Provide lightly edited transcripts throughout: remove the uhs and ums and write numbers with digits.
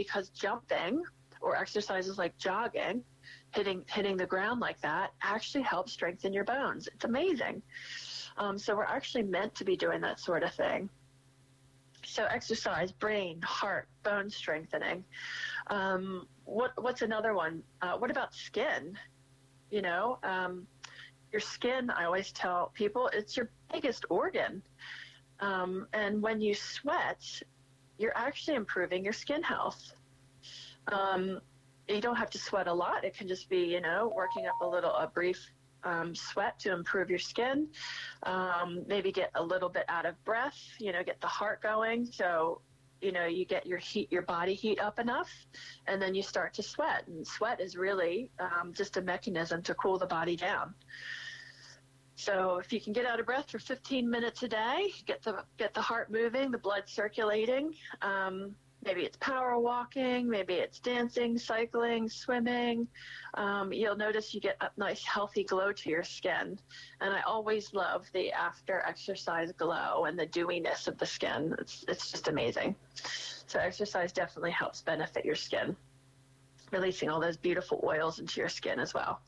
because jumping or exercises like jogging, hitting the ground like that, actually helps strengthen your bones. It's amazing. So we're actually meant to be doing that sort of thing. So exercise, brain, heart, bone strengthening. What's another one? What about skin? You know, your skin, I always tell people, it's your biggest organ. And when you sweat, you're actually improving your skin health. You don't have to sweat a lot. It can just be, you know, working up a brief sweat to improve your skin. Maybe get a little bit out of breath, you know, get the heart going. So, you know, you get your body heat up enough, and then you start to sweat. And sweat is really just a mechanism to cool the body down. So if you can get out of breath for 15 minutes a day, get the heart moving, the blood circulating. Maybe it's power walking, maybe it's dancing, cycling, swimming. You'll notice you get a nice healthy glow to your skin. And I always love the after exercise glow and the dewiness of the skin. It's just amazing. So exercise definitely helps benefit your skin, releasing all those beautiful oils into your skin as well.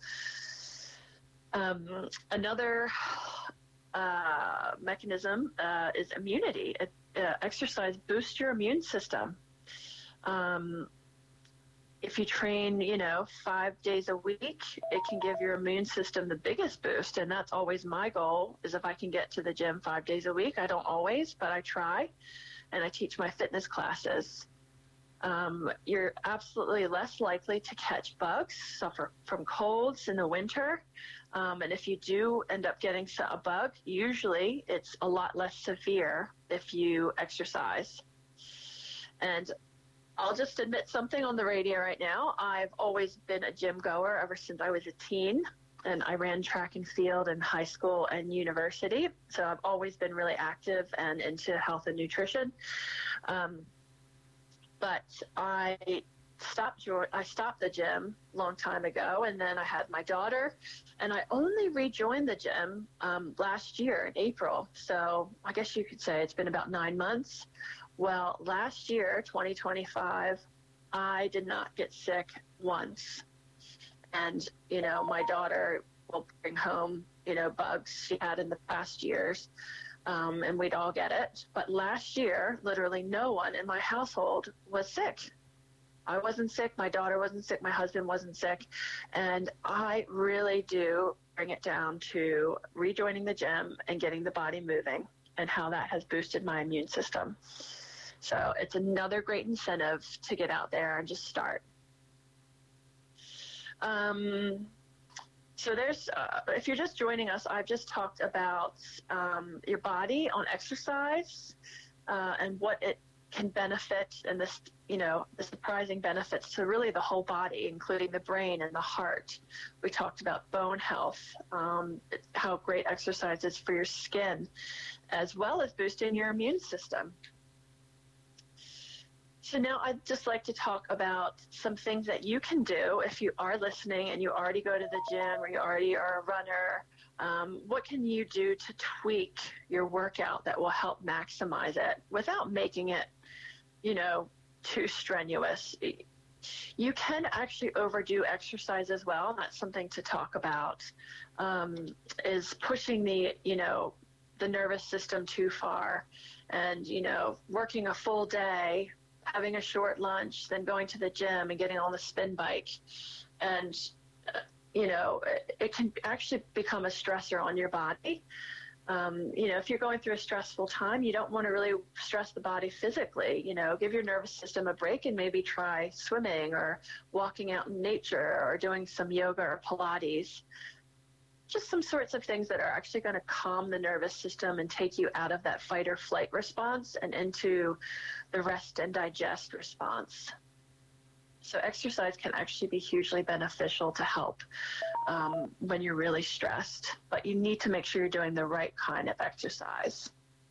Another mechanism is immunity. Exercise boosts your immune system. If you train, you know, 5 days a week, it can give your immune system the biggest boost. And that's always my goal, is if I can get to the gym 5 days a week. I don't always, but I try. And I teach my fitness classes. You're absolutely less likely to catch bugs, suffer from colds in the winter. And if you do end up getting a bug, usually it's a lot less severe if you exercise. And I'll just admit something on the radio right now. I've always been a gym goer ever since I was a teen. And I ran track and field in high school and university. So I've always been really active and into health and nutrition. But I stopped the gym a long time ago, and then I had my daughter, and I only rejoined the gym last year in April. So I guess you could say it's been about 9 months. Well, last year, 2025, I did not get sick once. And, you know, my daughter will bring home, you know, bugs she had in the past years. And we'd all get it. But last year, literally no one in my household was sick. I wasn't sick. My daughter wasn't sick. My husband wasn't sick. And I really do bring it down to rejoining the gym and getting the body moving and how that has boosted my immune system. So it's another great incentive to get out there and just start. So there's, if you're just joining us, I've just talked about your body on exercise and what it can benefit, and this, you know, the surprising benefits to really the whole body, including the brain and the heart. We talked about bone health, how great exercise is for your skin, as well as boosting your immune system. So now I'd just like to talk about some things that you can do if you are listening and you already go to the gym or you already are a runner. What can you do to tweak your workout that will help maximize it without making it, you know, too strenuous? You can actually overdo exercise as well, and that's something to talk about, is pushing the, you know, the nervous system too far and, you know, working a full day, having a short lunch, then going to the gym and getting on the spin bike. And, you know, it can actually become a stressor on your body. You know, if you're going through a stressful time, you don't want to really stress the body physically. You know, give your nervous system a break and maybe try swimming or walking out in nature or doing some yoga or Pilates. Just some sorts of things that are actually going to calm the nervous system and take you out of that fight or flight response and into the rest and digest response. So exercise can actually be hugely beneficial to help when you're really stressed, but you need to make sure you're doing the right kind of exercise.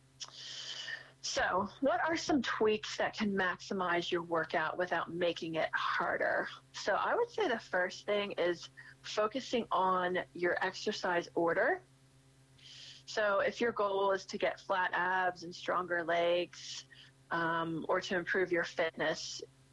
So what are some tweaks that can maximize your workout without making it harder? So I would say the first thing is focusing on your exercise order. So if your goal is to get flat abs and stronger legs, or to improve your fitness,